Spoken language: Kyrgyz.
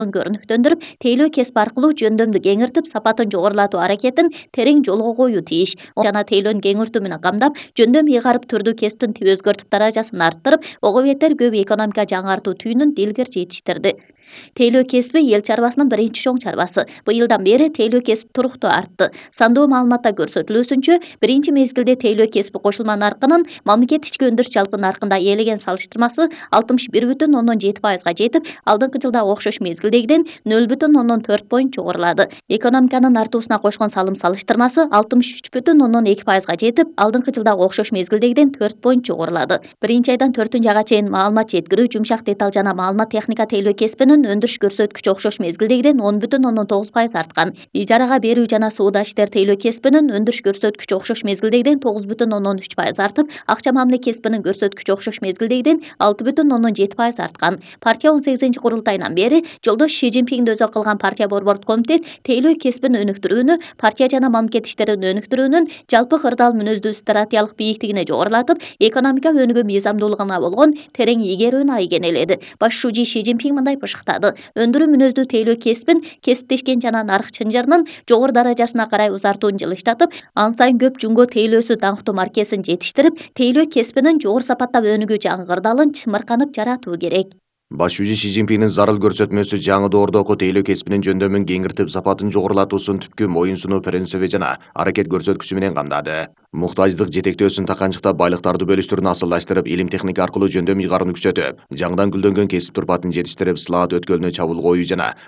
көрүнүктөндүрүп, тейлөө кесип аркылуу жөндөмдү кеңиртип, сапатын жогорулатуу аракетин терең жолго коюу тийиш. Жана тейлөөнү кеңиртүү менен камдап, жөндөм ыйгарып турдуу кесиптин өзгөртүп даражасын арттырып, ого бетер көп экономика жаңартуу түйүнүн дилгер жетиштирди. Тейлөө кесиби эл чарбасынын биринчи чоң чарбасы. Быйылдан бери тейлөө кесип туруктуу артты. Сандуу маалыматта көрсөтүлүүсүнчө, биринчи мезгилде тейлөө кесиби кошулма наркынын мамлекет ички өндүрүш жалпы наркында ээлеген салыштырмасы 61,7%га жетип, алдыңкы жылдагы окшош мезгилдегиден 0,4 жогорулады. Экономиканын артуусуна кошкон салым салыштырмасы 63,2%га жетип, алдыңкы жылдагы окшош мезгилдегиден 4 жогорулады. Биринчи айдан 4-айга чейин маалымат жеткирүү, жумшак деталь жана маалымат техника тейлөө кесибинин өндүрүш көрсөткүчү окшош мезгилдегиден 10,9% арткан. Ижарага берүү жана сууда иштер тейлөө кесибинин өндүрүш көрсөткүчү окшош мезгилдегиден 9,3% артып, акча мамиле кесибинин көрсөткүчү окшош мезгилдегиден 6,7% арткан. Партия 18 курултайынан бери жолдош Ши Цзиньпиңди өзөк кылган партия борбордук комитет тейлөө кесибин өнүктүрүүнү, партия жана мамлекет иштерин өнүктүрүүнүн жалпы кырдаал мүнөздүү стратегиялык бийиктигине жогорулатып, экономика өнүгүү мыйзамдуулугуна болгон терең ийгерүүнү айгенеледи. Баш шужи Ши Цзиньпиң мындай бышыктады: өндүрүү мүнөздүү тейлөө кесибин кесиптешкен жана нарк чынжырынын жогору даражасына карай узартууну жылыштатып, ан сайын көп жунго тейлөөсү даңктуу маркесин жетиштирип, тейлөө кесибинин жогору сапаттап өнүгүү жаңы кырдаалын чымырканып жаратуу керек. Баш шужи Ши Цзиньпиңдин зарыл көрсөтмөсү жаңы доордогу тейлөө кесибинин жөндөмүн кеңиртип, сапатын жогорулатуусун түпкү моюнсунуу принциби жана аракет көрсөткүчү менен камдады. Муктаждык жетектөөсүн таканчыктап, байлыктарды бөлүштүрүүнү асылдаштырып, илим техника аркылуу жөндөм ыйгаруну күчөтүп, жаңыдан гүлдөнгөн кесип турпатын жетиштирип, сылаат өткөлүнө чабуул коюу жана